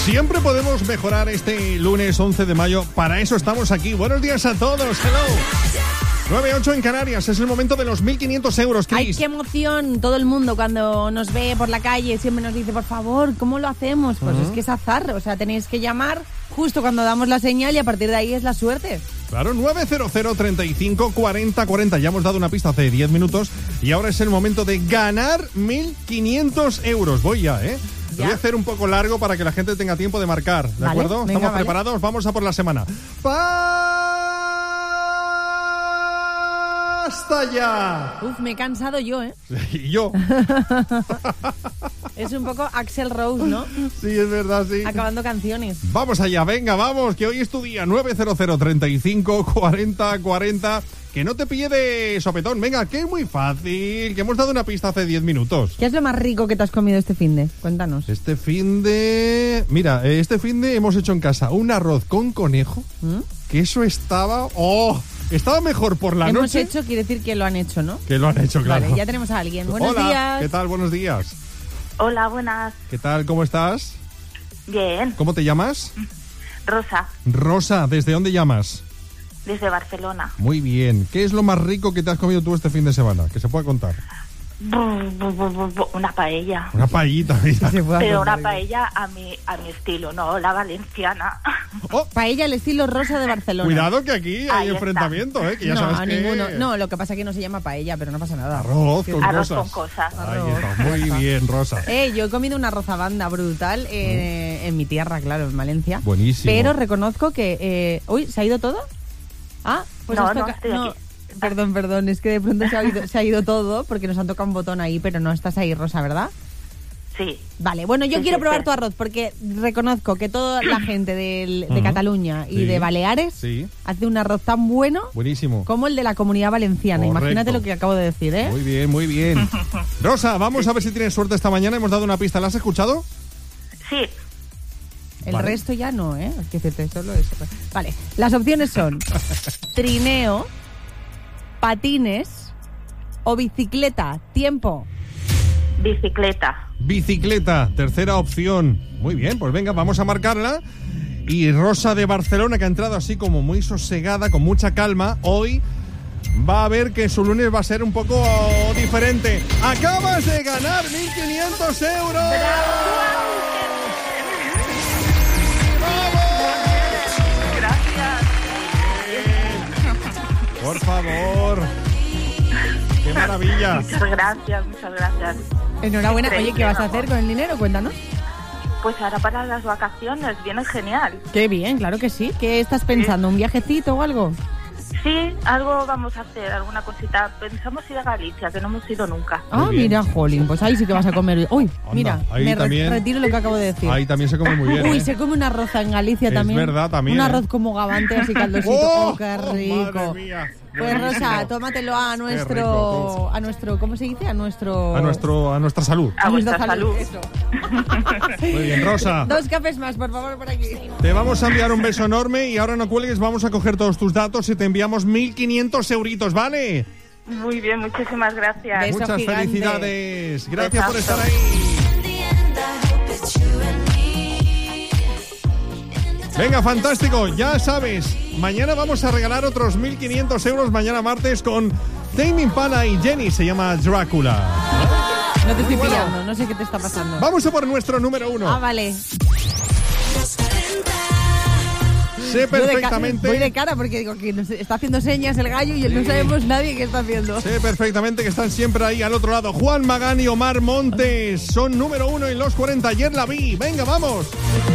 Siempre podemos mejorar este lunes 11 de mayo. Para eso estamos aquí. Buenos días a todos. Hello. 9-8 en Canarias. Es el momento de los 1.500 euros, Cris. ¡Ay, qué emoción! Todo el mundo cuando nos ve por la calle siempre nos dice, por favor, ¿cómo lo hacemos? Pues es que es azar. O sea, tenéis que llamar justo cuando damos la señal y a partir de ahí es la suerte. Claro, 900 35 40 40. Ya hemos dado una pista hace 10 minutos y ahora es el momento de ganar 1.500 euros. Voy ya, ¿eh? Lo voy a hacer un poco largo para que la gente tenga tiempo de marcar, ¿de acuerdo? Venga, ¿Estamos preparados? Vamos a por la semana. ¡Basta ya! Uf, me he cansado yo, ¿eh? Y yo. Es un poco Axl Rose, ¿no? Sí, es verdad, sí. Acabando canciones. Vamos allá, venga, vamos, que hoy es tu día. 900 35 40 40. Que no te pille de sopetón. Venga, que es muy fácil, que hemos dado una pista hace 10 minutos. ¿Qué es lo más rico que te has comido este finde? Cuéntanos. Este finde hemos hecho en casa un arroz con conejo, que eso estaba... ¡Oh! Estaba mejor por la noche. Hemos hecho, quiere decir que lo han hecho, ¿no? Que lo han hecho, claro. Vale, ya tenemos a alguien. Buenos Hola, días. ¿qué tal? Buenos días. Hola, buenas. ¿Qué tal? ¿Cómo estás? Bien. ¿Cómo te llamas? Rosa, Rosa, ¿desde dónde llamas? desde Barcelona. Muy bien. ¿Qué es lo más rico que te has comido tú este fin de semana? Que se puede contar. Una paella. Una paellita, mira. Pero una paella a mi estilo, no la valenciana. Oh, Paella al estilo Rosa de Barcelona. cuidado que aquí hay Ahí está. enfrentamiento, que ya no, sabes que... ninguno. No, lo que pasa es que no se llama paella, pero no pasa nada. Arroz con Arroz cosas. con cosas. Ahí está. Muy bien, Rosa. Yo he comido una rozabanda brutal en mi tierra, claro, en Valencia. Buenísimo. Pero reconozco que... Uy, ¿se ha ido todo? Ah, pues No, nos no, toca... estoy aquí. Perdón, es que de pronto se ha ido todo porque nos han tocado un botón ahí, pero no estás ahí, Rosa, ¿verdad? Sí. Vale, bueno, yo Sí, quiero sí, probar sí. tu arroz porque reconozco que toda la gente de Cataluña y Sí. de Baleares Sí. hace un arroz tan bueno Buenísimo. como el de la Comunidad Valenciana. Correcto. Imagínate lo que acabo de decir, ¿eh? Muy bien, muy bien. Rosa, vamos a ver si tienes suerte esta mañana. Hemos dado una pista. ¿La has escuchado? Sí. El Vale. resto ya no, ¿eh? Es que decirte solo eso. Vale, las opciones son trineo, patines o bicicleta. Tiempo. Bicicleta. Bicicleta, tercera opción. Muy bien, pues venga, vamos a marcarla. Y Rosa de Barcelona, que ha entrado así como muy sosegada, con mucha calma, hoy va a ver que su lunes va a ser un poco diferente. ¡Acabas de ganar 1.500 euros! Gracias. Por favor. ¡Qué maravilla! Muchas gracias, muchas gracias. Enhorabuena. Oye, Increíble, ¿qué vas a vamos. hacer con el dinero? Cuéntanos. Pues ahora para las vacaciones viene genial. Qué bien, claro que sí. ¿Qué estás pensando? ¿Un viajecito o algo? Sí, algo vamos a hacer, alguna cosita. Pensamos ir a Galicia, que no hemos ido nunca. Ah, bien. mira, jolín, pues ahí sí que vas a comer. Uy, mira, ahí me también. retiro lo que acabo de decir. Ahí también se come muy bien. Uy, se come una arroz en Galicia Es también. verdad, también, Un ¿eh? arroz como gabante, así caldosito. ¡Oh, qué rico! Madre mía. Pues Buenísimo. Rosa, tómatelo a rico. nuestro, ¿cómo se dice? A nuestra salud. A vuestra nuestra salud. Eso. Muy bien, Rosa. 2 cafés más, por favor, por aquí. Te vamos a enviar un beso enorme y ahora no cuelgues, vamos a coger todos tus datos y te enviamos 1.500 euritos, ¿vale? Muy bien, muchísimas gracias. Beso Muchas gigante. felicidades. Gracias por Besazo. estar ahí. Venga, fantástico, ya sabes, mañana vamos a regalar otros 1.500 euros, mañana martes con Tame Impala y Jenny, se llama Drácula. No te estoy Bueno. pillando, no sé qué te está pasando. Vamos a por nuestro número 1. Ah, vale. Sé perfectamente... Voy de cara porque digo que nos está haciendo señas el gallo y no sabemos nadie qué está haciendo. Sé perfectamente que están siempre ahí al otro lado. Juan Magán y Omar Montes son número 1 en los 40. Ayer la vi. Venga, vamos.